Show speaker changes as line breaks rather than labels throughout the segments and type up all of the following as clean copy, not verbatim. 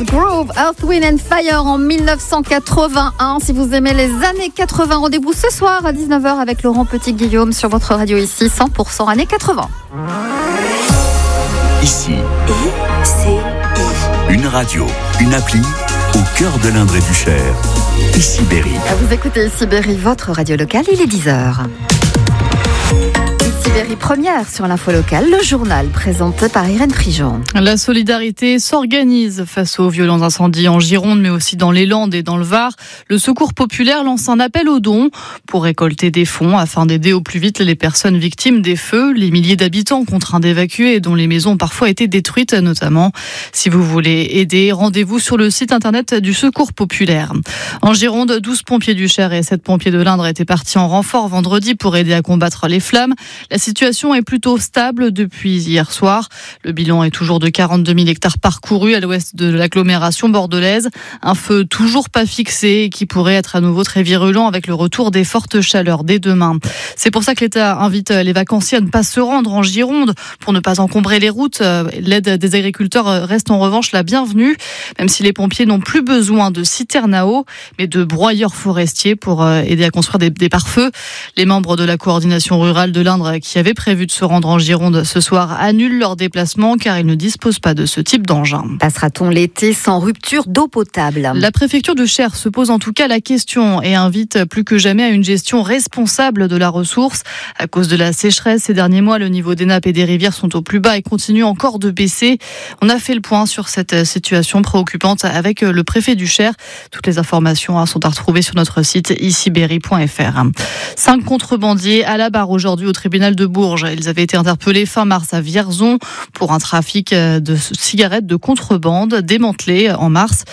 Groove, Earth, Wind and Fire en 1981. Si vous aimez les années 80, rendez-vous ce soir à 19h avec Laurent Petit-Guillaume sur votre radio ici, 100% années 80.
Ici, une radio, une appli au cœur de l'Indre et du Cher. Ici Berry.
Vous écoutez Ici Berry, votre radio locale, il est 10h. Ici Berry, première sur l'info locale, le journal présenté par Irène Prigent.
La solidarité s'organise face aux violents incendies en Gironde, mais aussi dans les Landes et dans le Var. Le Secours populaire lance un appel aux dons pour récolter des fonds afin d'aider au plus vite les personnes victimes des feux, les milliers d'habitants contraints d'évacuer et dont les maisons ont parfois été détruites notamment. Si vous voulez aider, rendez-vous sur le site internet du Secours populaire. En Gironde, 12 pompiers du Cher et 7 pompiers de l'Indre étaient partis en renfort vendredi pour aider à combattre les flammes. La situation est plutôt stable depuis hier soir. Le bilan est toujours de 42 000 hectares parcourus à l'ouest de l'agglomération bordelaise. Un feu toujours pas fixé et qui pourrait être à nouveau très virulent avec le retour des fortes chaleurs dès demain. C'est pour ça que l'État invite les vacanciers à ne pas se rendre en Gironde pour ne pas encombrer les routes. L'aide des agriculteurs reste en revanche la bienvenue, même si les pompiers n'ont plus besoin de citernes à eau, mais de broyeurs forestiers pour aider à construire des pare-feux. Les membres de la coordination rurale de l'Indre qui avaient prévu de se rendre en Gironde ce soir annulent leur déplacement car ils ne disposent pas de ce type d'engin.
Passera-t-on l'été sans rupture d'eau potable ?
La préfecture de Cher se pose en tout cas la question et invite plus que jamais à une gestion responsable de la ressource. À cause de la sécheresse ces derniers mois, le niveau des nappes et des rivières sont au plus bas et continue encore de baisser. On a fait le point sur cette situation préoccupante avec le préfet du Cher. Toutes les informations sont à retrouver sur notre site iciberry.fr. 5 contrebandiers à la barre aujourd'hui au tribunal de Bourges. Ils avaient été interpellés fin mars à Vierzon pour un trafic de cigarettes de contrebande démantelé en mars.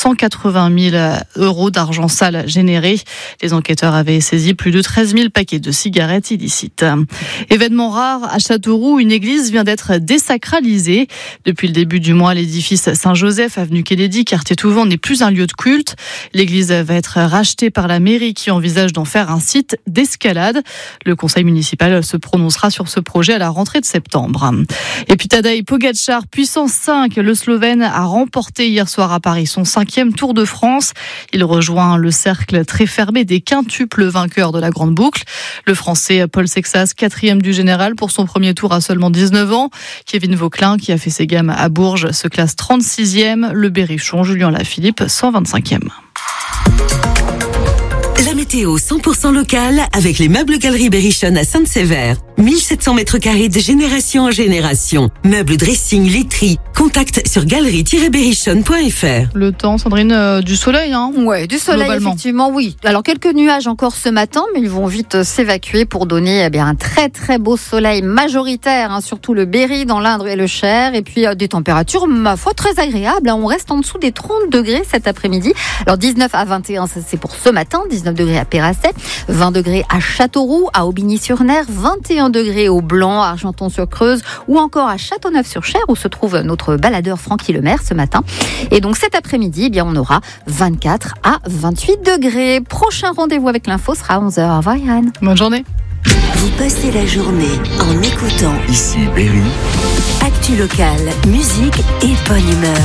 180 000 euros d'argent sale généré. Les enquêteurs avaient saisi plus de 13 000 paquets de cigarettes illicites. Événement rare à Châteauroux, une église vient d'être désacralisée. Depuis le début du mois, l'édifice Saint-Joseph, avenue Kennedy, quartier Touvent, n'est plus un lieu de culte. L'église va être rachetée par la mairie qui envisage d'en faire un site d'escalade. Le conseil municipal se prononcera sur ce projet à la rentrée de septembre. Et puis Tadej Pogačar, puissance 5, le Slovène a remporté hier soir à Paris son 5e Tour de France. Il rejoint le cercle très fermé des quintuples vainqueurs de la Grande Boucle. Le Français Paul Sexas, 4e du général pour son premier tour à seulement 19 ans. Kevin Vauquelin, qui a fait ses gammes à Bourges, se classe 36e. Le Berrichon, Julien Lafilippe, 125e.
La météo 100% locale avec les meubles Galeries Berrichon à Sainte-Sévère. 1700 mètres carrés de génération en génération. Meubles, dressing, literie. Contact sur galerie-berrichon.fr.
Le temps, Sandrine, du soleil, hein ?
Ouais, du soleil, effectivement, oui. Alors, quelques nuages encore ce matin, mais ils vont vite s'évacuer pour donner un très très beau soleil majoritaire, surtout le Berry dans l'Indre et le Cher. Et puis, des températures, ma foi, très agréables. On reste en dessous des 30 degrés cet après-midi. Alors, 19 à 21, ça, c'est pour ce matin. 19 degrés à Pérasset, 20 degrés à Châteauroux, à Aubigny-sur-Ner, 21 degrés au Blanc, à Argenton-sur-Creuse ou encore à Châteauneuf-sur-Cher où se trouve notre baladeur Francky Lemaire ce matin. Et donc cet après-midi, on aura 24 à 28 degrés. Prochain rendez-vous avec l'info sera à 11h. Au revoir Yann.
Bonne journée.
Vous passez la journée en écoutant
Ici Berry.
Actu locale, musique et bonne humeur.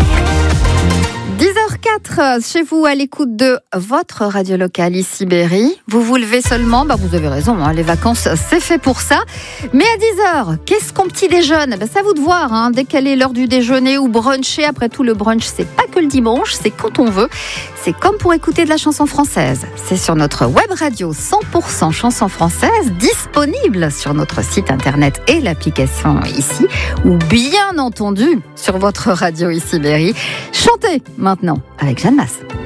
10h04 chez vous à l'écoute de votre radio locale ici Berry. Vous vous levez seulement, vous avez raison, les vacances c'est fait pour ça. Mais à 10h, qu'est-ce qu'on petit déjeune ? C'est à vous de voir, dès qu'elle est l'heure du déjeuner ou bruncher. Après tout, le brunch c'est pas que le dimanche, c'est quand on veut. C'est comme pour écouter de la chanson française. C'est sur notre web radio 100% chanson française, disponible sur notre site internet et l'application ici, ou bien entendu sur votre radio ici Berry. Chantez maintenant avec Jeanne Masse.